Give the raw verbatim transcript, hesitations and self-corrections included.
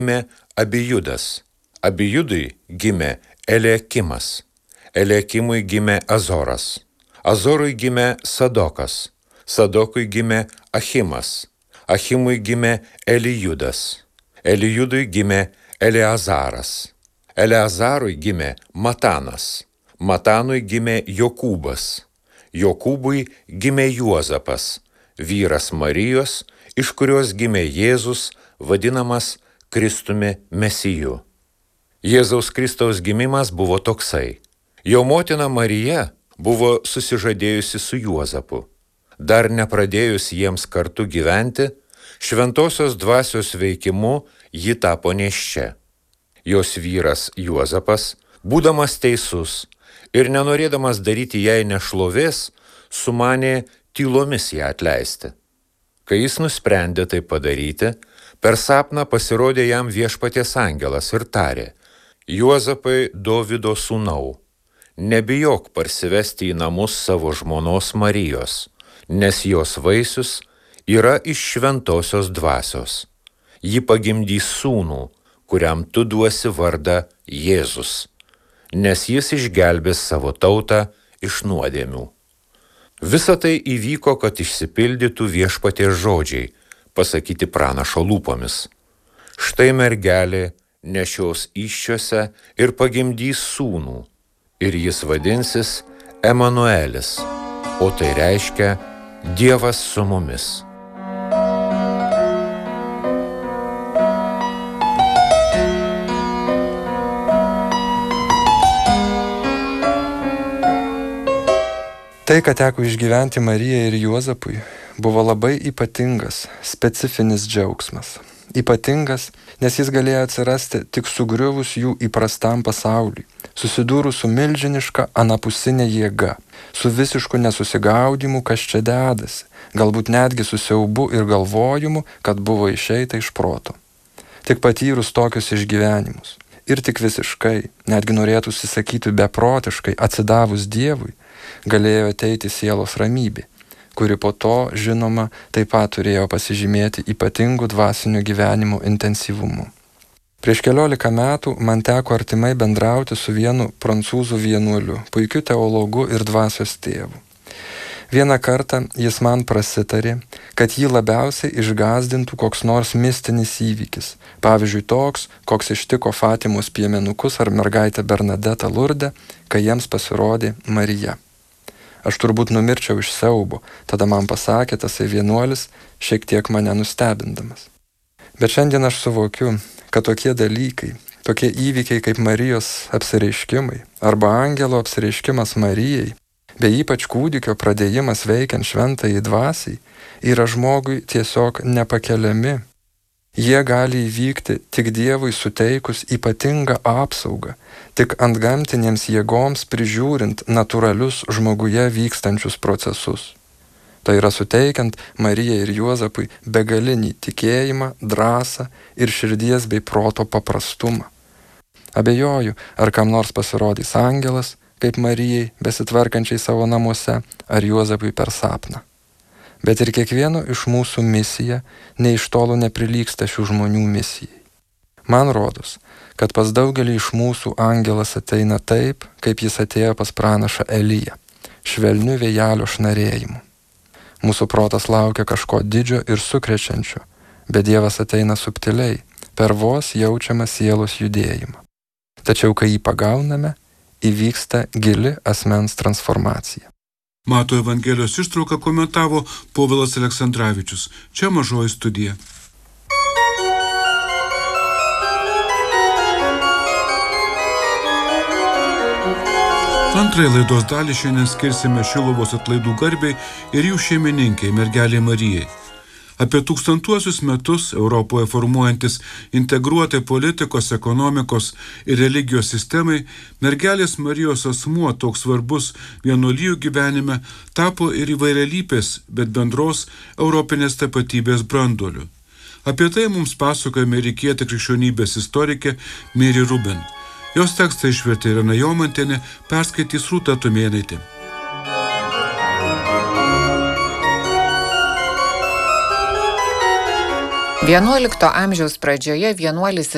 gimė Abijudas, Abijudui gimė Eliakimas, Eliakimui gimė Azoras, Azorui gimė Sadokas, Sadokui gimė Achimas, Achimui gimė Elijudas, Elijudui gimė Eleazaras, Eleazarui gimė Matanas, Matanui gimė Jokūbas, Jokūbui gimė Juozapas, vyras Marijos, iš kurios gimė Jėzus, vadinamas Kristumi Mesiju. Jėzaus Kristaus gimimas buvo toksai. Jo motina Marija buvo susižadėjusi su Juozapu. Dar nepradėjus jiems kartu gyventi, šventosios dvasios veikimu ji tapo nėščia. Jos vyras Juozapas, būdamas teisus ir nenorėdamas daryti jai nešlovės, sumanė tylomis ją atleisti. Kai jis nusprendė tai padaryti, per sapną pasirodė jam viešpaties angelas ir tarė: Juozapai, Dovydo sūnau, nebijok parsivesti į namus savo žmonos Marijos, nes jos vaisius yra iš šventosios dvasios. Ji pagimdys sūnų, kuriam tu duosi vardą Jėzus, nes jis išgelbės savo tautą iš nuodėmių. Visa tai įvyko, kad išsipildytų viešpaties žodžiai, pasakyti pranašo lūpomis. Štai mergelė nešios įsčiose ir pagimdys sūnų, ir jis vadinsis Emanuelis, o tai reiškia Dievas su mumis. Tai, ką teko išgyventi Marijai ir Juozapui, buvo labai ypatingas, specifinis džiaugsmas. Ypatingas, nes jis galėjo atsirasti tik sugriuvus jų įprastam pasauliui, susidūrus su milžiniška anapusinė jėga, su visišku nesusigaudimu, kas čia dedasi, galbūt netgi su siaubu ir galvojimu, kad buvo išeita iš proto. Tik patyrus tokius išgyvenimus ir tik visiškai, netgi norėtųsi sakyti beprotiškai atsidavus Dievui, galėjo ateiti sielos ramybė, kuri po to, žinoma, taip pat turėjo pasižymėti ypatingų dvasinių gyvenimų intensyvumu. Prieš keliolika metų man teko artimai bendrauti su vienu prancūzų vienuoliu, puikiu teologu ir dvasios tėvu. Vieną kartą jis man prasitarė, kad jį labiausiai išgąsdintų koks nors mistinis įvykis, pavyzdžiui toks, koks ištiko Fatimos piemenukus ar mergaitę Bernadetą Lurde, kai jiems pasirodė Marija. Aš turbūt numirčiau iš siaubo, tada man pasakė tasai vienuolis, šiek tiek mane nustebindamas. Bet šiandien aš suvokiu, kad tokie dalykai, tokie įvykiai kaip Marijos apsireiškimai arba angelo apsireiškimas Marijai, bei ypač kūdikio pradėjimas veikiant šventajai dvasiai, yra žmogui tiesiog nepakeliami. Jie gali įvykti tik Dievui suteikus ypatingą apsaugą, tik antgamtinėms jėgoms prižiūrint natūralius žmoguje vykstančius procesus. Tai yra suteikiant Marijai ir Juozapui begalinį tikėjimą, drąsą ir širdies bei proto paprastumą. Abejoju, ar kam nors pasirodys angelas, kaip Marijai besitvarkančiai savo namuose, ar Juozapui per sapną. Bet ir kiekvieno iš mūsų misija nei iš tolo neprilygsta šių žmonių misijai. Man rodos, kad pas daugelį iš mūsų angelas ateina taip, kaip jis atėjo pas pranašą Eliją, švelniu vėjelio šnarėjimu. Mūsų protas laukia kažko didžio ir sukrečiančio, bet Dievas ateina subtiliai, per vos jaučiamą sielos judėjimą. Tačiau, kai jį pagauname, įvyksta gili asmens transformacija. Mato Evangelijos ištrauką komentavo Povilas Aleksandravičius. Čia Mažoji studija. Antrąją laidos dalį šiandien skirsime Šiluvos atlaidų garbei ir jų šeimininkai, mergelei Marijai. Apie tūkstantuosius metus Europoje formuojantis integruotai politikos, ekonomikos ir religijos sistemai, mergelės Marijos asmuo toks svarbus vienuolijų gyvenime tapo ir įvairialypės, bet bendros europinės tapatybės branduoliu. Apie tai mums pasakoja amerikietė krikščionybės istorikė Mary Rubin. Jos tekstą išvertė Irena Jomantienė, perskaitys Rūta Tumėnaitė. vienuolikto amžiaus pradžioje vienuolis